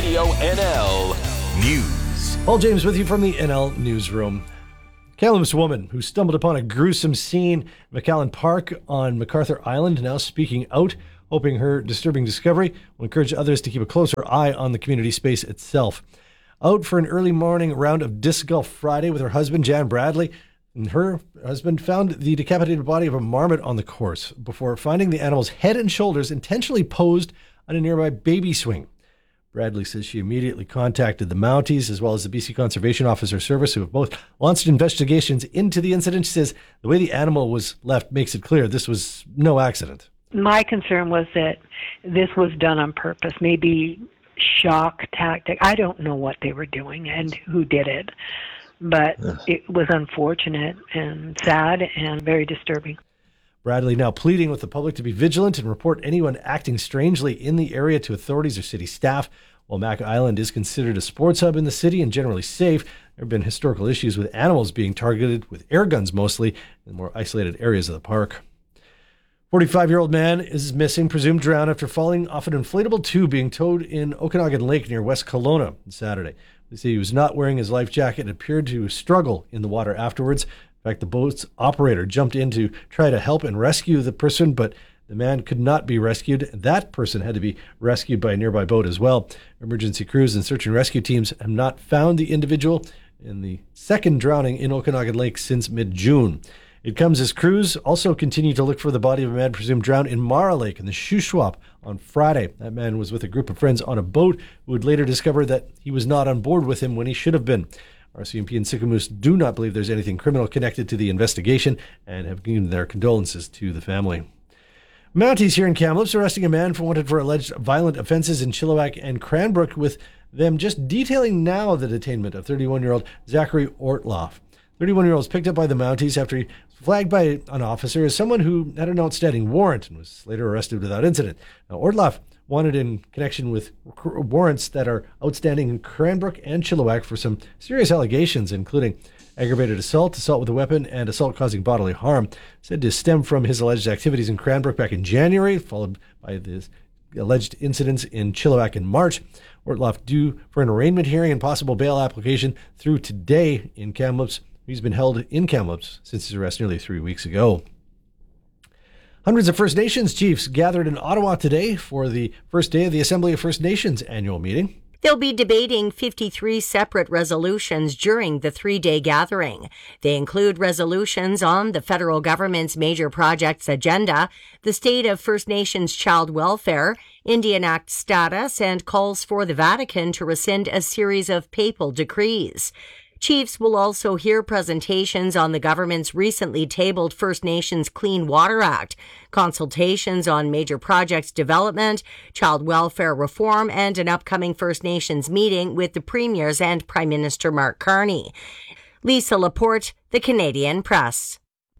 Radio NL News. Paul James with you from the NL Newsroom. Kamloops woman who stumbled upon a gruesome scene in McAllen Park on MacArthur Island now speaking out, hoping her disturbing discovery will encourage others to keep a closer eye on the community space itself. Out for an early morning round of disc golf Friday with her husband, Jan Bradley, and her husband found the decapitated body of a marmot on the course before finding the animal's head and shoulders intentionally posed on a nearby baby swing. Bradley says she immediately contacted the Mounties as well as the BC Conservation Officer Service, who have both launched investigations into the incident. She says the way the animal was left makes it clear this was no accident. My concern was that this was done on purpose, maybe shock tactic. I don't know what they were doing and who did it, but it was unfortunate and sad and very disturbing. Bradley now pleading with the public to be vigilant and report anyone acting strangely in the area to authorities or city staff. While Mac Island is considered a sports hub in the city and generally safe, there have been historical issues with animals being targeted with air guns mostly in more isolated areas of the park. 45-year-old man is missing, presumed drowned after falling off an inflatable tube being towed in Okanagan Lake near West Kelowna on Saturday. They say he was not wearing his life jacket and appeared to struggle in the water afterwards. In fact, the boat's operator jumped in to try to help and rescue the person, but the man could not be rescued. That person had to be rescued by a nearby boat as well. Emergency crews and search and rescue teams have not found the individual in the second drowning in Okanagan Lake since mid-June. It comes as crews also continue to look for the body of a man presumed drowned in Mara Lake in the Shuswap on Friday. That man was with a group of friends on a boat who would later discover that he was not on board with him when he should have been. RCMP and Sicamous do not believe there's anything criminal connected to the investigation and have given their condolences to the family. Mounties here in Kamloops arresting a man wanted for alleged violent offenses in Chilliwack and Cranbrook, with them just detailing now the detainment of 31-year-old Zachary Ortloff. 31-year-old was picked up by the Mounties after he was flagged by an officer as someone who had an outstanding warrant and was later arrested without incident. Now, Ortloff wanted in connection with warrants that are outstanding in Cranbrook and Chilliwack for some serious allegations, including aggravated assault, assault with a weapon, and assault causing bodily harm, said to stem from his alleged activities in Cranbrook back in January, followed by the alleged incidents in Chilliwack in March. Ortloff due for an arraignment hearing and possible bail application through today in Kamloops. He's been held in Kamloops since his arrest nearly 3 weeks ago. Hundreds of First Nations chiefs gathered in Ottawa today for the first day of the Assembly of First Nations annual meeting. They'll be debating 53 separate resolutions during the 3-day gathering. They include resolutions on the federal government's major projects agenda, the state of First Nations child welfare, Indian Act status, and calls for the Vatican to rescind a series of papal decrees. Chiefs will also hear presentations on the government's recently tabled First Nations Clean Water Act, consultations on major projects development, child welfare reform, and an upcoming First Nations meeting with the Premiers and Prime Minister Mark Carney. Lisa Laporte, The Canadian Press.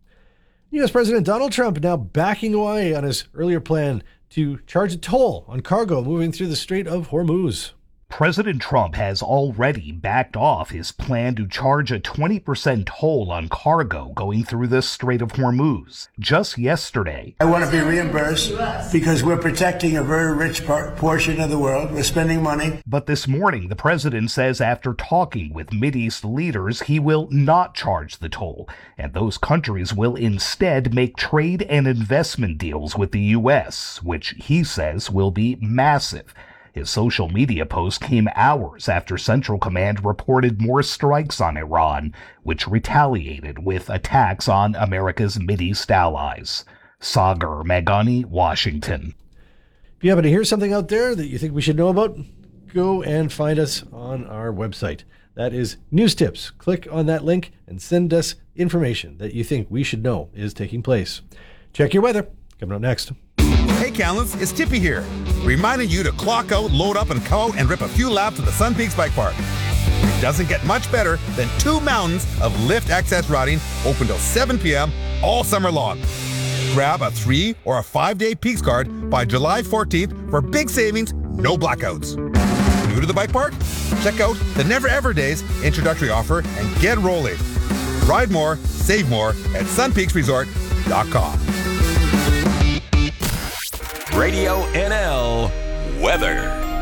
U.S. President Donald Trump now backing away on his earlier plan to charge a toll on cargo moving through the Strait of Hormuz. President Trump has already backed off his plan to charge a 20% toll on cargo going through the Strait of Hormuz. Just yesterday, I want to be reimbursed because we're protecting a very rich portion of the world. We're spending money. But this morning, the president says after talking with Mideast leaders, he will not charge the toll, and those countries will instead make trade and investment deals with the U.S., which he says will be massive. His social media post came hours after Central Command reported more strikes on Iran, which retaliated with attacks on America's Mideast allies. Sagar Meghani, Washington. If you happen to hear something out there that you think we should know about, go and find us on our website. That is News Tips. Click on that link and send us information that you think we should know is taking place. Check your weather. Coming up next. Hey Kamloops, it's Tippy here, reminding you to clock out, load up, and go out and rip a few laps at the Sun Peaks Bike Park. It doesn't get much better than 2 mountains of lift access routing open till 7 p.m. all summer long. Grab a 3 or a 5-day Peaks card by July 14th for big savings, no blackouts. New to the bike park? Check out the Never Ever Days introductory offer and get rolling. Ride more, save more at sunpeaksresort.com. Radio NL weather.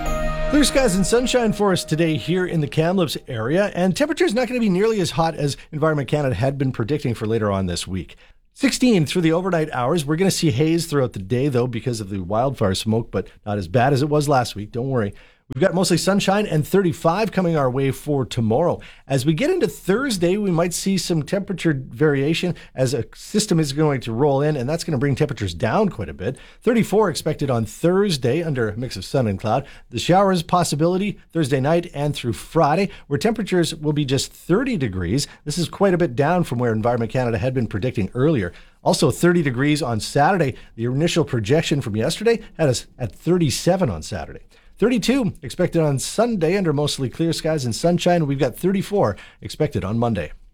Clear skies and sunshine for us today here in the Kamloops area, and temperatures not going to be nearly as hot as Environment Canada had been predicting for later on this week. 16 through the overnight hours. We're going to see haze throughout the day, though, because of the wildfire smoke, but not as bad as it was last week. Don't worry. We've got mostly sunshine and 35 coming our way for tomorrow. As we get into Thursday, we might see some temperature variation as a system is going to roll in, and that's going to bring temperatures down quite a bit. 34 expected on Thursday under a mix of sun and cloud. The showers possibility Thursday night and through Friday, where temperatures will be just 30 degrees. This is quite a bit down from where Environment Canada had been predicting earlier. Also 30 degrees on Saturday. The initial projection from yesterday had us at 37 on Saturday. 32 expected on Sunday under mostly clear skies and sunshine. We've got 34 expected on Monday.